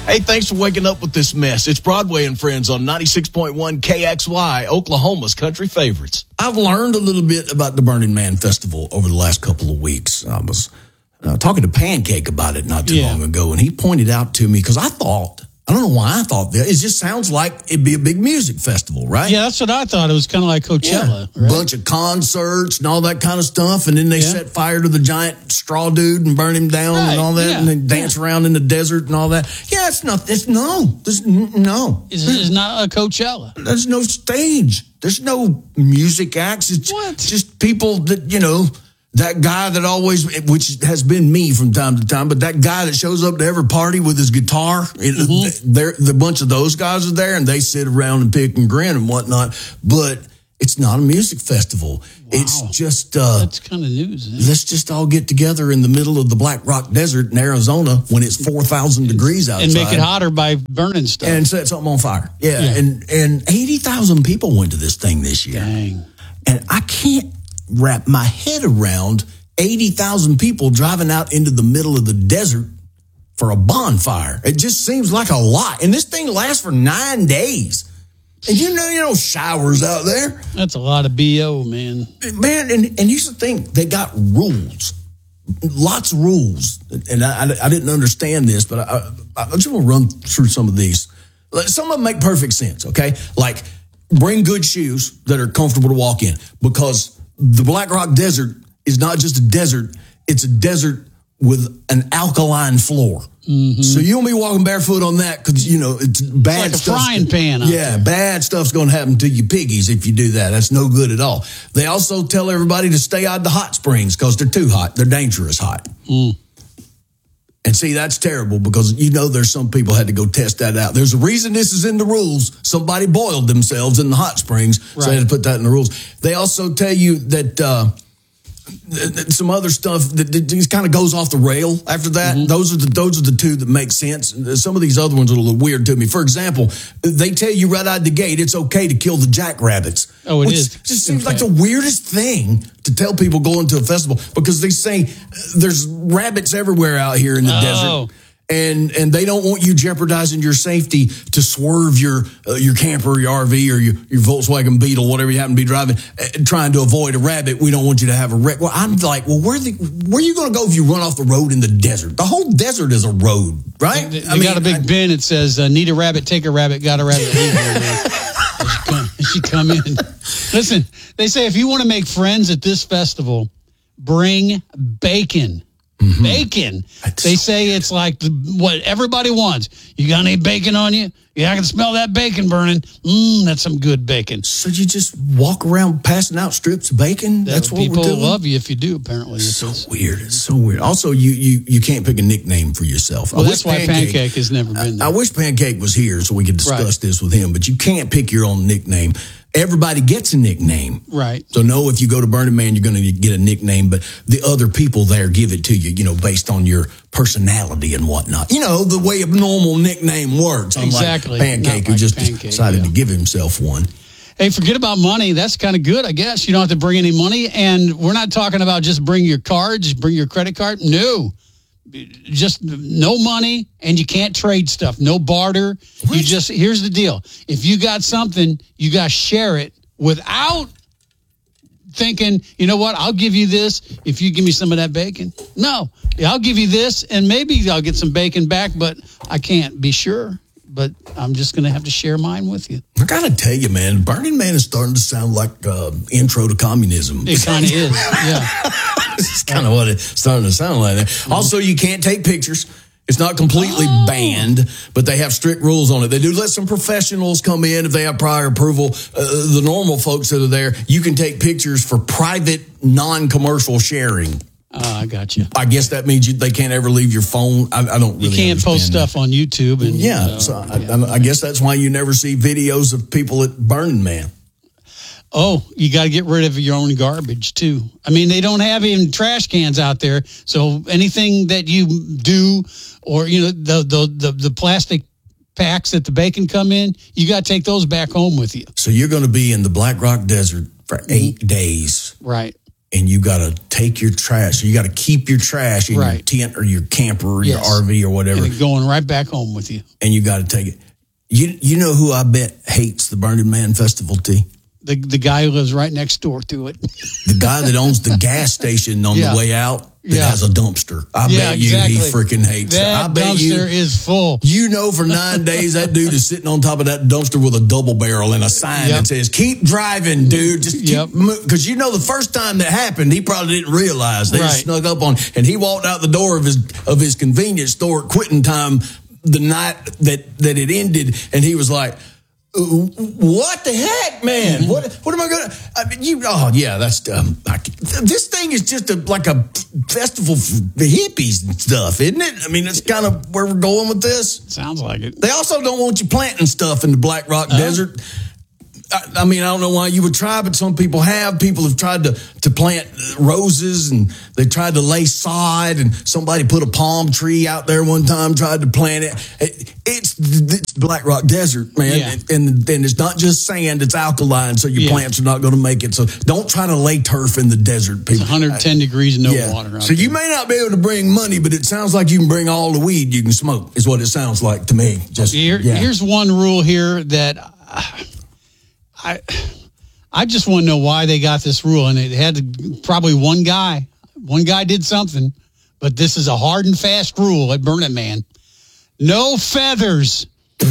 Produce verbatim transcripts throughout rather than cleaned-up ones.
Hey, thanks for waking up with this mess. It's Broadway and Friends on ninety-six point one K X Y, Oklahoma's country favorites. I've learned a little bit about the Burning Man Festival over the last couple of weeks. I was uh, talking to Pancake about it not too Yeah. long ago, and he pointed out to me, because I thought, I don't know why I thought that, it just sounds like it'd be a big music festival, right? Yeah, that's what I thought. It was kind of like Coachella. Yeah. Right? Bunch of concerts and all that kind of stuff, and then they Yeah. set fire to the giant straw dude and burn him down Right, and all that, yeah, and then dance yeah. around in the desert and all that. Yeah, it's not. It's no. There's n- no. It's, it's not a Coachella. There's no stage. There's no music acts. It's What? just people that, you know, that guy that always, which has been me from time to time, but that guy that shows up to every party with his guitar, mm-hmm. they're, the bunch of those guys are there and they sit around and pick and grin and whatnot. But it's not a music festival. Wow. It's just, uh, That's kind of news. Eh? let's just all get together in the middle of the Black Rock Desert in Arizona when it's four thousand degrees outside. And make it hotter by burning stuff. And set something on fire. Yeah. Yeah. And, and eighty thousand people went to this thing this year. Dang. And I can't wrap my head around eighty thousand people driving out into the middle of the desert for a bonfire. It just seems like a lot. And this thing lasts for nine days. And you know, you know, showers out there. That's a lot of B O, man. Man, and, and here's the thing. They got rules. Lots of rules. And I, I, I didn't understand this, but I, I, I just want to run through some of these. Some of them make perfect sense, okay? Like, bring good shoes that are comfortable to walk in, because the Black Rock Desert is not just a desert, it's a desert with an alkaline floor. Mm-hmm. So you won't be walking barefoot on that, because, you know, it's bad It's like a stuff. frying pan out Yeah, there. bad stuff's going to happen to your piggies if you do that. That's no good at all. They also tell everybody to stay out of the hot springs because they're too hot. They're dangerous hot. Mm. And see, that's terrible, because you know there's some people had to go test that out. There's a reason this is in the rules. Somebody boiled themselves in the hot springs, so Right. they had to put that in the rules. They also tell you that uh, th- th- some other stuff that, that just kind of goes off the rail after that. Mm-hmm. Those are the those are the two that make sense. Some of these other ones are a little weird to me. For example, they tell you right out the gate it's okay to kill the jackrabbits. Oh, it which is. just seems Okay. like the weirdest thing to tell people going to a festival, because they say uh, there's rabbits everywhere out here in the Oh. desert. And and they don't want you jeopardizing your safety to swerve your uh, your camper, your R V, or your, your Volkswagen Beetle, whatever you happen to be driving, uh, trying to avoid a rabbit. We don't want you to have a wreck. Well, I'm like, well, where the where are you going to go if you run off the road in the desert? The whole desert is a road, right? They, they got a big I, bin that says, uh, need a rabbit, take a rabbit, got a rabbit. leave her. she, come, she come in. Listen, they say if you want to make friends at this festival, bring bacon. Mm-hmm. Bacon. That's they so say it's like the, what everybody wants. You got any bacon on you? Yeah, I can smell that bacon burning. Mmm, that's some good bacon. So you just walk around passing out strips of bacon? That's what people we're doing? love you if you do, apparently. It's so weird. It's so weird. Also, you you you can't pick a nickname for yourself. Well, I that's wish why Pancake has never been there. I, I wish Pancake was here so we could discuss Right. this with him, but you can't pick your own nickname. Everybody gets a nickname. Right. So no, if you go to Burning Man, you're going to get a nickname, but the other people there give it to you, you know, based on your personality and whatnot. You know, the way a normal nickname works. Unlike Exactly. Pancake, Not who like just Pancake, decided yeah. to give himself one. Hey, forget about money. That's kind of good, I guess. You don't have to bring any money. And we're not talking about just bring your cards, bring your credit card. No. Just no money, and you can't trade stuff. No barter. What? You just, here's the deal. If you got something, you got to share it without thinking, you know what, I'll give you this if you give me some of that bacon. No, I'll give you this, and maybe I'll get some bacon back, but I can't be sure. But I'm just going to have to share mine with you. I got to tell you, man, Burning Man is starting to sound like uh, intro to communism. It kind of is, yeah. It's kind of what it's starting to sound like. Mm-hmm. Also, you can't take pictures. It's not completely oh. banned, but they have strict rules on it. They do let some professionals come in if they have prior approval. Uh, the normal folks that are there, you can take pictures for private, non-commercial sharing. Oh, I got you. I guess that means you, they can't ever leave your phone. I, I don't really You can't post that. stuff on YouTube. And Yeah, uh, so I, yeah. I, I guess that's why you never see videos of people at Burning Man. Oh, you got to get rid of your own garbage, too. I mean, they don't have even trash cans out there. So anything that you do, or, you know, the the the, the plastic packs that the bacon come in, you got to take those back home with you. So you're going to be in the Black Rock Desert for eight mm-hmm. days. Right. and you got to take your trash. You got to keep your trash in Right. your tent or your camper or Yes. your R V or whatever. And going right back home with you. And you got to take it. You you know who I bet hates the Burning Man Festival, T? The the guy who lives right next door to it. The guy that owns the gas station on Yeah. the way out that Yeah. has a dumpster. I Yeah, bet you exactly. he freaking hates That it. I bet dumpster you, is full. You know for nine days that dude is sitting on top of that dumpster with a double barrel and a sign Yep. that says, keep driving, dude. Just keep Yep. Because you know the first time that happened, he probably didn't realize. They just Right. snuck up on, and he walked out the door of his of his convenience store at quitting time the night that, that it ended, and he was like, what the heck, man? What what am I gonna? I mean, you. Oh, yeah, that's dumb. I, this thing is just a, like a festival for the hippies and stuff, isn't it? I mean, it's kind of where we're going with this. Sounds like it. They also don't want you planting stuff in the Black Rock uh-huh. Desert. I, I mean, I don't know why you would try, but some people have. People have tried to, to plant roses, and they tried to lay sod, and somebody put a palm tree out there one time, tried to plant it. it it's, it's Black Rock Desert, man. Yeah. And, and, and it's not just sand, it's alkaline, so your Yeah. plants are not going to make it. So don't try to lay turf in the desert, people. It's one hundred ten degrees and no Yeah. water. So you may not be able to bring money, but it sounds like you can bring all the weed you can smoke, is what it sounds like to me. Just Here, yeah. Here's one rule here that uh, I I just want to know why they got this rule, and it had to, probably one guy. One guy did something, but this is a hard and fast rule at Burning Man. No feathers. Now,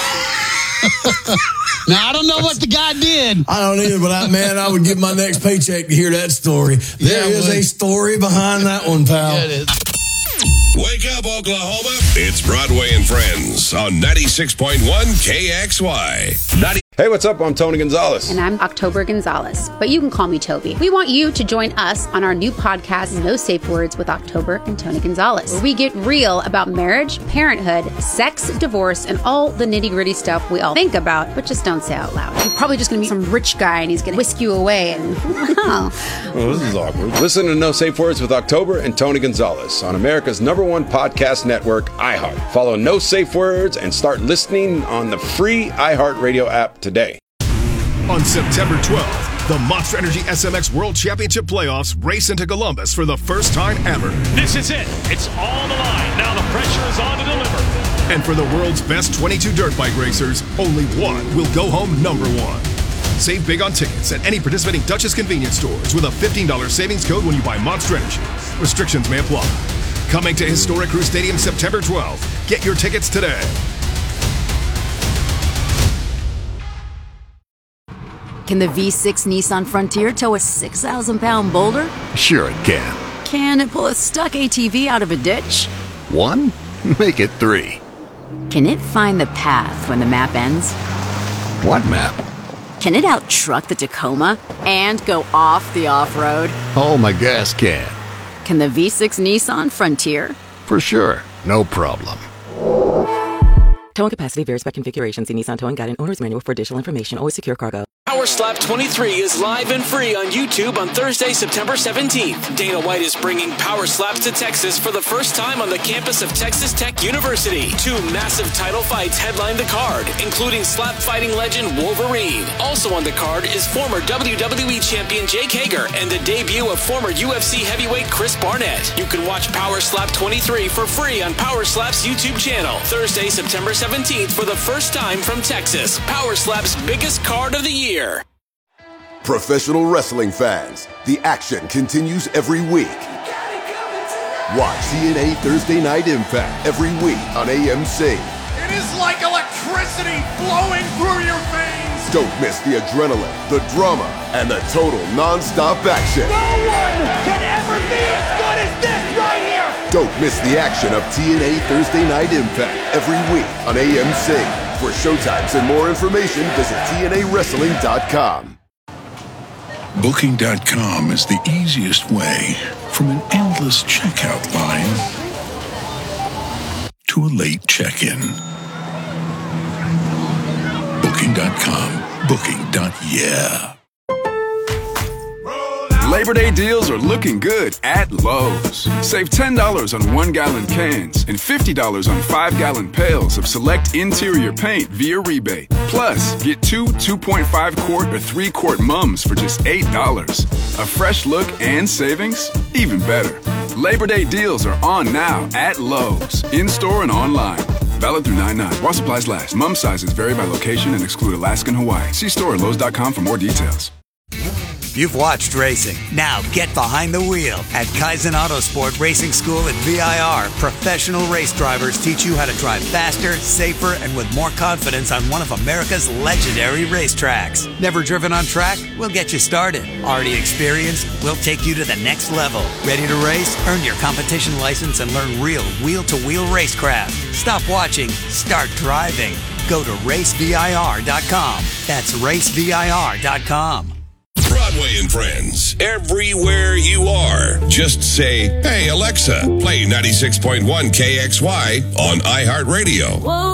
I don't know what the guy did. I don't either, but I, man, I would give my next paycheck to hear that story. There Yeah, is well, a story behind that one, pal. Yeah, it is. Wake up, Oklahoma. It's Broadway and Friends on ninety-six point one K X Y. ninety Hey, what's up? I'm Tony Gonzalez. And I'm October Gonzalez, but you can call me Toby. We want you to join us on our new podcast, No Safe Words with October and Tony Gonzalez, where we get real about marriage, parenthood, sex, divorce, and all the nitty-gritty stuff we all think about, but just don't say out loud. You're probably just going to meet some rich guy, and he's going to whisk you away, and oh. Well, this is awkward. Listen to No Safe Words with October and Tony Gonzalez on America's number one podcast network, iHeart. Follow No Safe Words and start listening on the free iHeartRadio app today. On September twelfth, the Monster Energy S M X World Championship Playoffs race into Columbus for the first time ever. This is it. It's all the line. Now the pressure is on to deliver. And for the world's best twenty-two dirt bike racers, only one will go home number one. Save big on tickets at any participating Dutchess convenience stores with a fifteen dollars savings code when you buy Monster Energy. Restrictions may apply. Coming to Historic Crew Stadium September twelfth. Get your tickets today. Can the V six Nissan Frontier tow a six thousand pound boulder? Sure it can. Can it pull a stuck A T V out of a ditch? One? Make it three. Can it find the path when the map ends? What map? Can it out-truck the Tacoma and go off the off-road? Oh, my gas can. Can the V six Nissan Frontier? For sure. No problem. Towing capacity varies by configuration. See Nissan Towing Guide and Owner's Manual for additional information. Always secure cargo. Power Slap twenty-three is live and free on YouTube on Thursday, September seventeenth. Dana White is bringing Power Slaps to Texas for the first time on the campus of Texas Tech University. Two massive title fights headline the card, including slap fighting legend Wolverine. Also on the card is former W W E champion Jake Hager and the debut of former U F C heavyweight Chris Barnett. You can watch Power Slap twenty-three for free on Power Slap's YouTube channel. Thursday, September seventeenth for the first time from Texas. Power Slap's biggest card of the year. Professional wrestling fans, the action continues every week. Watch T N A Thursday Night Impact every week on A M C. It is like electricity flowing through your veins. Don't miss the adrenaline, the drama, and the total non-stop action. No one can ever be as good as this right here. Don't miss the action of T N A Thursday Night Impact every week on A M C. For showtimes and more information, visit T N A wrestling dot com. Booking dot com is the easiest way from an endless checkout line to a late check-in. Booking dot com. Booking. Yeah. Labor Day deals are looking good at Lowe's. Save ten dollars on one-gallon cans and fifty dollars on five-gallon pails of select interior paint via rebate. Plus, get two two point five quart or three quart mums for just eight dollars. A fresh look and savings? Even better. Labor Day deals are on now at Lowe's, in-store and online. Valid through nine nine. While supplies last. Mum sizes vary by location and exclude Alaska and Hawaii. See store at Lowe's dot com for more details. You've watched racing. Now get behind the wheel. At Kaizen Autosport Racing School at V I R, professional race drivers teach you how to drive faster, safer, and with more confidence on one of America's legendary racetracks. Never driven on track? We'll get you started. Already experienced? We'll take you to the next level. Ready to race? Earn your competition license and learn real wheel-to-wheel racecraft. Stop watching. Start driving. Go to race V I R dot com. That's race V I R dot com. Broadway and Friends, everywhere you are. Just say, hey, Alexa, play ninety-six point one K X Y on iHeartRadio.